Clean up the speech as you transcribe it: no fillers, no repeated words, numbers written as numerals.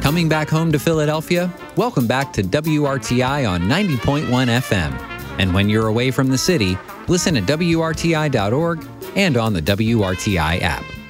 Coming back home to Philadelphia? Welcome back to WRTI on 90.1 FM. And when you're away from the city, listen at WRTI.org and on the WRTI app.